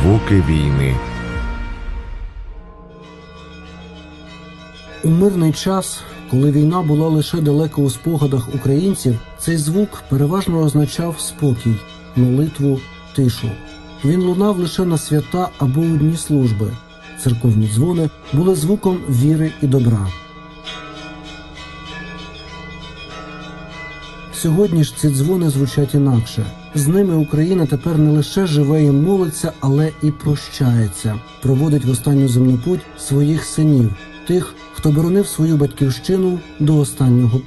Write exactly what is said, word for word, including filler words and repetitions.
Звуки війни. У мирний час, коли війна була лише далеко у спогадах українців, цей звук переважно означав спокій, молитву, тишу. Він лунав лише на свята або у дні служби. Церковні дзвони були звуком віри і добра. Сьогодні ж ці дзвони звучать інакше. З ними Україна тепер не лише живе і молиться, але і прощається, проводить в останню земну путь своїх синів, тих, хто боронив свою батьківщину до останнього